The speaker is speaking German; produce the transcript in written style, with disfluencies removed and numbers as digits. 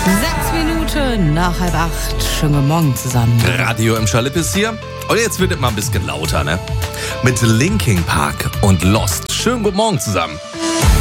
6 Minuten nach 7:30. Schönen guten Morgen zusammen. Radio im Schalipp ist hier. Und jetzt wird es mal ein bisschen lauter, ne? Mit Linkin Park und Lost. Schönen guten Morgen zusammen.